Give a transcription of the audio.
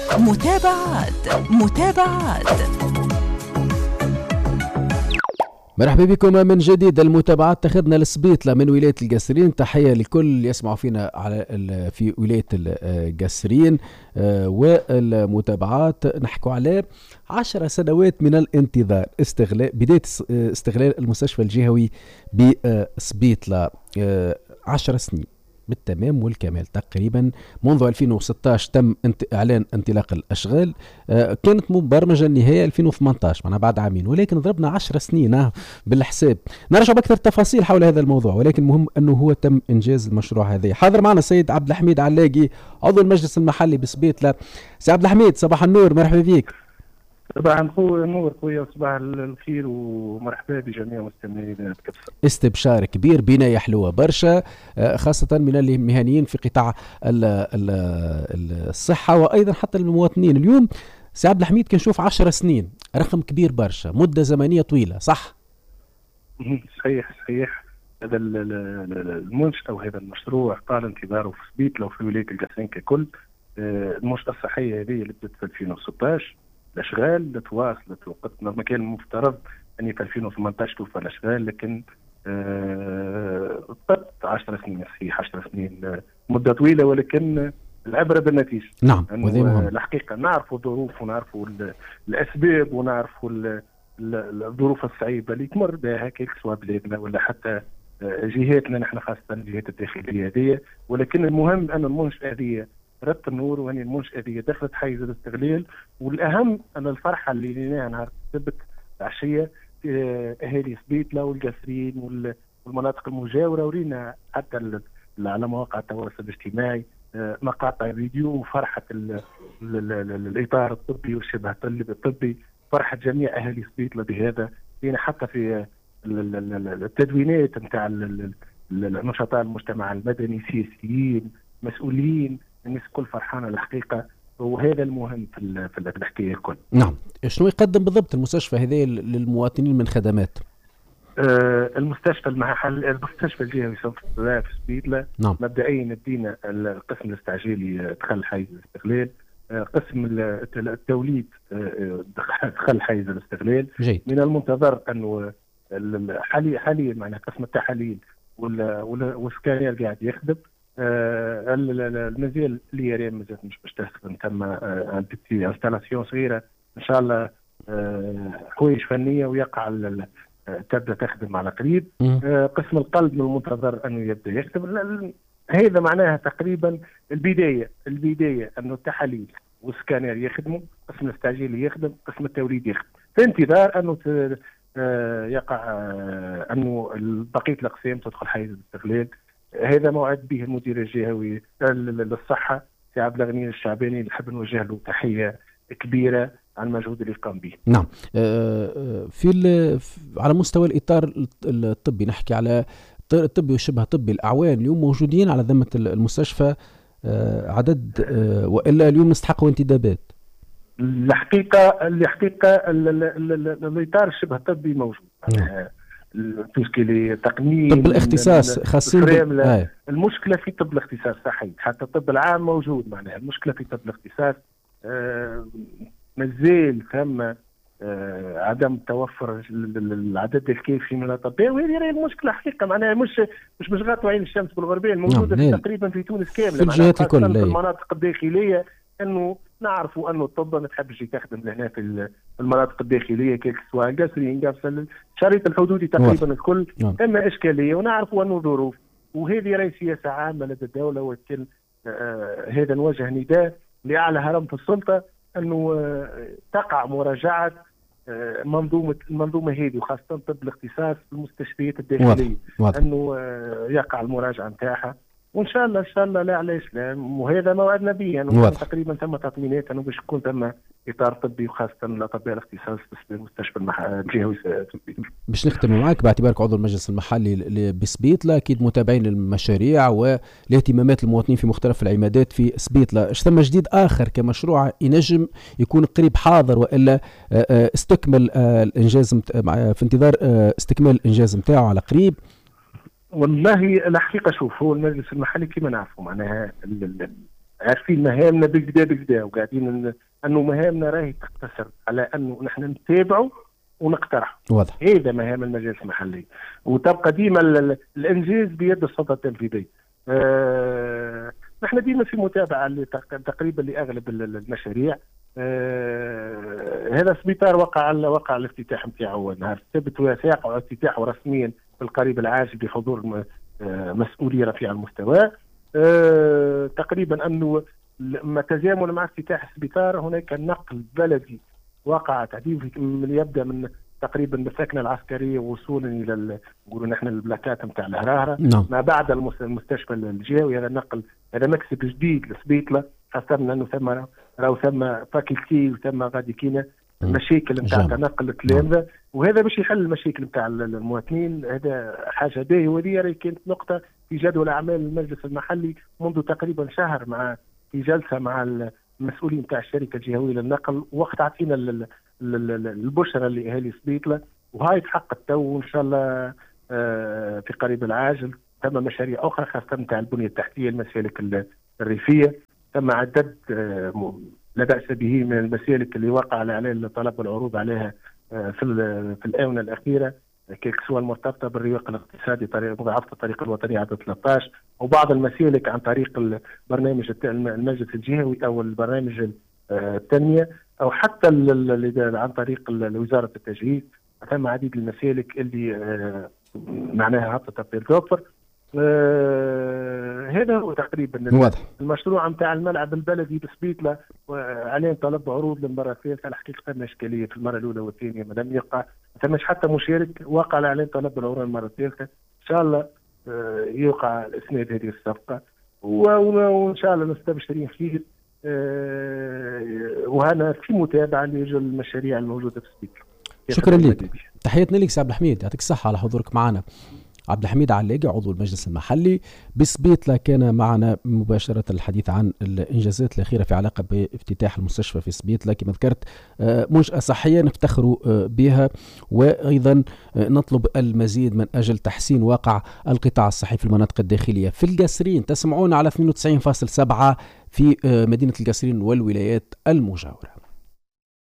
متابعات. مرحبا بكم من جديد. المتابعات تاخذنا لسبيطلة من ولاية القصرين. تحية لكل يسمعوا فينا في ولاية القصرين. والمتابعات نحكوا على 10 سنوات من الانتظار، بداية استغلال المستشفى الجهوي بسبيطلة. 10 سنين بالتمام والكمال تقريبا. منذ 2016 تم اعلان انطلاق الاشغال، كانت مبرمجه النهايه 2018 معنا بعد عامين، ولكن ضربنا 10 سنين بالحساب. نرجع باكثر التفاصيل حول هذا الموضوع، ولكن المهم انه هو تم انجاز المشروع هذا. حاضر معنا السيد عبد الحميد علاقي عضو المجلس المحلي بسبيطلة. سي عبد الحميد صباح النور، مرحبا بك. صباح النور خويا، وصباح الخير ومرحبا بجميع مستمعين الكبسة. استبشار كبير، بناية حلوة برشا، خاصة من المهنيين في قطاع الصحة وأيضا حتى المواطنين. اليوم سي عبد الحميد كنشوف 10 سنين، رقم كبير برشا، مدة زمنية طويلة، صح؟ صحيح. هذا المنشأ أو هذا المشروع طال انتظاره في سبيطلة وفي ولاية القصرين ككل. المنشأة الصحية هذه اللي بدأت في 2016، الاشغال تواصلت وقتنا. ما كان المفترض اني في 2018 توفى الاشغال، لكن طبت 10 سنين. صحيح 10 سنين مده طويله، ولكن العبره بالنتيجه. نعم، الحقيقه نعرفوا الظروف ونعرفوا الاسباب ونعرفوا الظروف الصعيبه اللي تمر بها كيك سواء بلادنا ولا حتى جهاتنا نحن، خاصه الجهات الداخليه هذه. ولكن المهم ان المنشاه هذه ربط النور، وان المنشأة هذه دخلت حيز الاستغلال. والأهم أن الفرحة اللي ليناها نهار السبت العشية أهالي سبيطلة والقصرين والمناطق المجاورة، ورينا حتى على مواقع التواصل الاجتماعي مقاطع فيديو وفرحة الإطار الطبي والشبه الطبي، فرحة جميع أهالي سبيطلة بهذا. لينا حتى في التدوينات نتاع النشطاء المجتمع المدني، سياسيين، مسؤولين، الناس كل فرحانه الحقيقه. وهذا المهم في الحكايه الكل. نعم، شنو يقدم بالضبط المستشفى هذا للمواطنين من خدمات؟ المستشفى الجهوي في سبيطلة. نعم. مبدئيا ندينا القسم الاستعجالي دخل حيز الاستغلال، قسم التوليد دخل حيز الاستغلال. جيد. من المنتظر انه حاليا معنا قسم التحاليل والسكانير قاعد يخدم. المازال لي مازال مش باش تخدم، تم انستالاسيون صغيره ان شاء الله، حوايج فنيه ويقع تبدا تخدم على قريب. قسم القلب من المنتظر انه يبدا يخدم. هذا معناها تقريبا البدايه انه التحاليل والسكانير يخدموا، قسم الاستعجالي يخدم، قسم التوليد يخدم، في انتظار انه يقع انه بقيه الاقسام تدخل حيز الاستغلال. هذا موعد به المدير الجهوي للصحة سي عبد الغني الشعباني، نحب نوجه له تحية كبيرة على المجهود اللي قام به. نعم. على مستوى الإطار الطبي، نحكي على الطبي والشبه طبي، الأعوان اليوم موجودين على ذمة المستشفى عدد، وإلا اليوم نستحقوا انتدابات؟ الحقيقة الإطار الشبه طبي موجود. تشكيلي تقنين طب الاختصاص خاصين المشكله في طب الاختصاص صحيح، حتى الطب العام موجود. معناها المشكله في طب الاختصاص مازال ثم عدم توفر العدد الكافي من الاطباء، وهذه راهي المشكله حقيقه. معناها مش غاطوا عين الشمس بالغربيه، الموجوده في تقريبا في تونس كامله، في الجهات الكل، في المناطق الداخليه. انه نعرفوا انه الطب ما تحبش تخدم لهنا في المناطق الداخليه كيك سواء القصرين قبل الشريط الحدودي تقريبا الكل اما اشكاليه، ونعرفوا انه ظروف. وهذه راهي سياسه عامه لدى الدوله، ولكن هذا نوجه نداء لاعلى هرم في السلطه انه تقع مراجعه المنظومه هذه، وخاصه طب الاختصاص في المستشفيات الداخليه. انه يقع المراجعه نتاعها، وان شاء الله لا علاش لا. وهذا موعدنا به يعني تقريبا تم تطمينات انه باش يكون ثم اطار طبي، وخاصه الاطباء الاختصاص في المستشفى الجهوي. باش نختم معك باعتبارك عضو المجلس المحلي بسبيطلة، اكيد متابعين المشاريع والاهتمامات المواطنين في مختلف العمادات في سبيطلة. ايش ثم جديد اخر كمشروع ينجم يكون قريب حاضر، والا استكمل الانجاز في انتظار استكمال الانجاز نتاعو على قريب؟ والله الحقيقه شوف، هو المجلس المحلي كما نعرفوا معناها عارفين مهامنا بكدا وقاعدين انه مهامنا راهي تقتصر على انه نحن نتابعوا ونقترحوا. واضح. هذا مهام المجالس المحلي، وتبقى ديما الانجاز بيد السلطه التنفيذيه. نحن ديما في متابعه تقريبا لاغلب المشاريع. هذا سبيطار وقع الافتتاح نتاعو نهار السبت، وسيقع افتتاحه رسميا في القريب العاجل بحضور مسؤولي رفيع المستوى. تقريبا انه ما تزامن مع افتتاح السبيطار هناك نقل بلدي وقع تعديل يبدا من تقريبا بالسكنه العسكريه وصولا الى نقولوا نحن البلاكات نتاع الهراهره. نعم. ما بعد المستشفى الجهوي. هذا نقل، هذا مكسب جديد لسبيطله، خاصه انه ثم فاكولتي وثم غادي كاينه المشاكل نتاع تنقل التلامذه، وهذا باش يحل المشاكل نتاع المواطنين. هذا حاجه باهيه، وهذه راهي كانت نقطه في جدول اعمال المجلس المحلي منذ تقريبا شهر في جلسه مع المسؤولين نتاع الشركه الجهويه للنقل، وقت عطينا البشرى لاهالي سبيطله، وهاي تحققت تو وان شاء الله في قريب العاجل. ثم مشاريع اخرى خاصه نتاع البنيه التحتيه، المسالك الريفيه، ثم عدد لا باس به من المسالك اللي وقع على الطلب والعروض عليها في الاونه الاخيره، سواء المرتبطه بالرواق الاقتصادي، مضاعفه الطريق الوطني عدد 13، وبعض المسالك عن طريق البرنامج المجلس الجهوي او البرنامج التنميه، او حتى عن طريق وزاره التجهيز. ثم عديد المسالك اللي معناها هبطت بالتوفر. هذا هو تقريبا واضح. المشروع نتاع الملعب البلدي بسبيطله عليه طلب عروض للمره الثالثه. الحقيقه كان اشكاليه في المره الاولى والثانيه ما لم يقع، ما ثماش حتى مشارك وقع عليه طلب العروض المره الثالثه. ان شاء الله يوقع اسناد هذه الصفقه، وان شاء الله مستبشرين خير. وهنا في متابعه للمشاريع الموجوده في سبيطله. شكرا لك، تحياتنا لك سي عبد الحميد، يعطيك الصحه على حضورك معنا. عبد الحميد علاقي عضو المجلس المحلي بسبيطله كان معنا مباشرة الحديث عن الإنجازات الأخيرة في علاقة بافتتاح المستشفى في سبيطله. كما ذكرت منشأة صحية نفتخر بها، وأيضا نطلب المزيد من أجل تحسين واقع القطاع الصحي في المناطق الداخلية. في القصرين تسمعون على 92.7 في مدينة القصرين والولايات المجاورة.